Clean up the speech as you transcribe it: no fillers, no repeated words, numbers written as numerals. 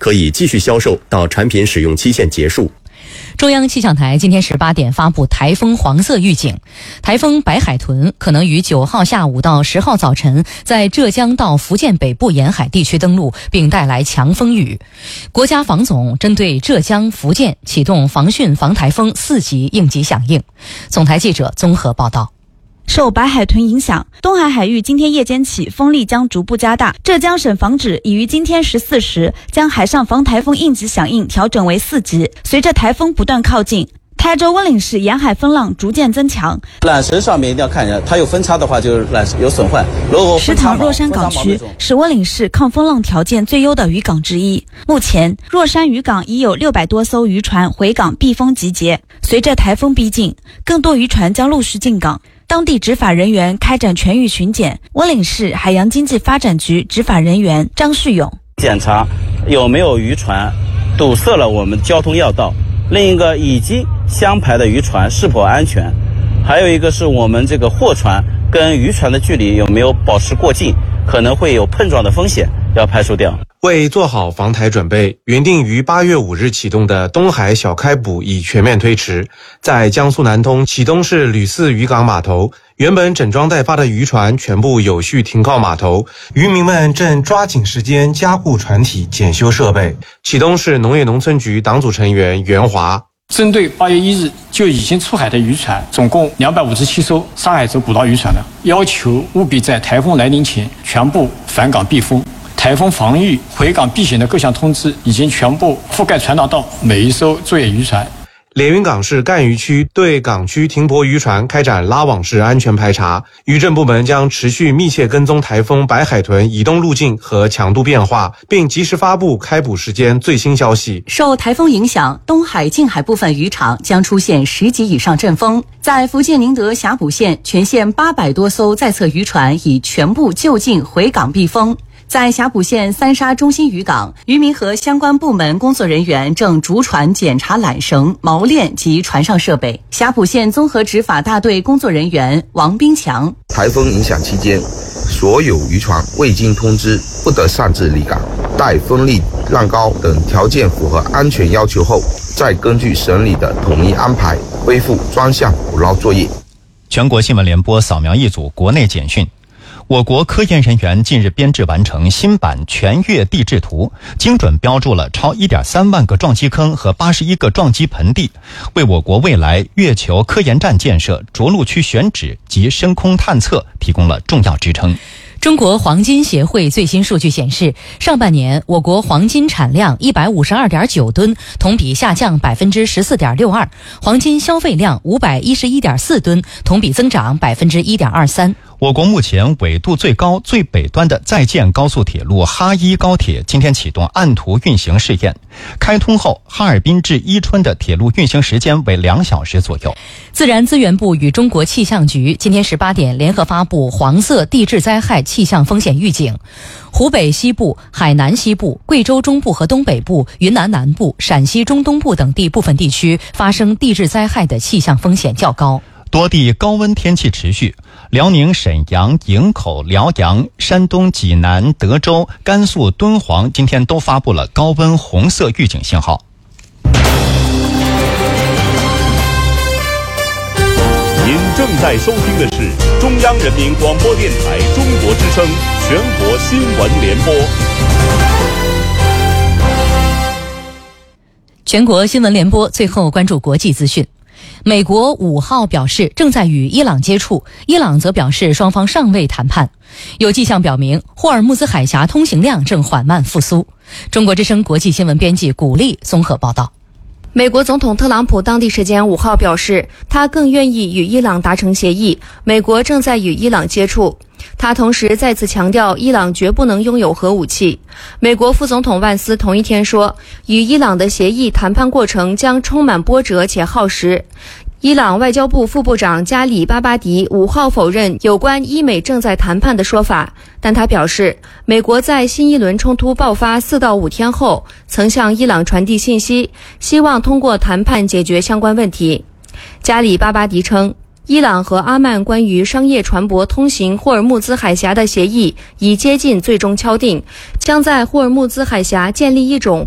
可以继续销售到产品使用期限结束。 中央气象台今天18点发布台风黄色预警，台风白海豚可能于9号下午到10号早晨在浙江到福建北部沿海地区登陆，并带来强风雨。国家防总针对浙江、福建启动防汛防台风4级应急响应。总台记者综合报道。 受白海豚影响，东海海域今天夜间起风力将逐步加大。浙江省防指已于今天14时将海上防台风应急响应调整为4级。随着台风不断靠近，台州温岭市沿海风浪逐渐增强。 缆绳上面一定要看一下，它有分叉的话就是缆绳有损坏。 石塘若山港区是温岭市抗风浪条件最优的渔港之一。目前，若山渔港已有600多艘渔船回港避风集结。随着台风逼近，更多渔船将陆续进港。当地执法人员开展全域巡检。温岭市海洋经济发展局执法人员张旭勇检查有没有渔船堵塞了我们交通要道，另一个已经相排的渔船是否安全，还有一个是我们这个货船跟渔船的距离有没有保持过近，可能会有碰撞的风险，要排除掉。 为做好防台准备，原定于8月5日启动的东海小开捕已全面推迟。在江苏南通启东市吕四渔港码头，原本整装待发的渔船全部有序停靠码头，渔民们正抓紧时间加固船体、检修设备。启东市农业农村局党组成员袁华。 针对8月1日就已经出海的渔船，总共257艘上海州捕捞渔船了，要求务必在台风来临前全部返港避风。台风防御、回港避险的各项通知已经全部覆盖传达到每一艘作业渔船。 连云港市赣渔区对港区停泊渔船开展拉网式安全排查，渔政部门将持续密切跟踪台风白海豚移动路径和强度变化，并及时发布开捕时间最新消息。 受台风影响，东海近海部分渔场将出现10级以上阵风。在福建宁德霞浦县，全县800多艘在侧渔船已全部就近回港避风。在霞浦县三沙中心渔港，渔民和相关部门工作人员正逐船检查缆绳、锚链及船上设备。霞浦县综合执法大队工作人员王斌强： 台风影响期间，所有渔船未经通知不得擅自离港，待风力、浪高等条件符合安全要求后，再根据省里的统一安排恢复专项捕捞作业。 全国新闻联播扫描一组国内简讯。我国科研人员近日编制完成新版全月地质图，精准标注了超 1.3 万个撞击坑和81个撞击盆地，为我国未来月球科研站建设、着陆区选址及深空探测提供了重要支撑。 中国黄金协会最新数据显示，上半年我国黄金产量 152.9 吨，同比下降 14.62%， 黄金消费量 511.4 吨，同比增长 1.23%。 我国目前纬度最高、最北端的在建高速铁路哈伊高铁今天启动按图运行试验，开通后哈尔滨至伊春的铁路运行时间为2小时左右。 自然资源部与中国气象局今天18点联合发布黄色地质灾害气象风险预警，湖北西部、海南西部、贵州中部和东北部、云南南部、陕西中东部等地部分地区发生地质灾害的气象风险较高。 多地高温天气持续，辽宁沈阳、营口、辽阳、山东济南、德州、甘肃敦煌今天都发布了高温红色预警信号。 您正在收听的是中央人民广播电台中国之声全国新闻联播。 全国新闻联播最后关注国际资讯。美国5号表示正在与伊朗接触，伊朗则表示双方尚未谈判。有迹象表明，霍尔木兹海峡通行量正缓慢复苏。中国之声国际新闻编辑古丽综合报道。 美国总统特朗普当地时间5号表示，他更愿意与伊朗达成协议，美国正在与伊朗接触。他同时再次强调，伊朗绝不能拥有核武器。美国副总统万斯同一天说，与伊朗的协议谈判过程将充满波折且耗时。伊朗外交部副部长加里巴巴迪5号否认有关伊美正在谈判的说法，但他表示，美国在新一轮冲突爆发4到5天后，曾向伊朗传递信息，希望通过谈判解决相关问题。加里巴巴迪称，伊朗和阿曼关于商业船舶通行霍尔木兹海峡的协议已接近最终敲定，将在霍尔木兹海峡建立一种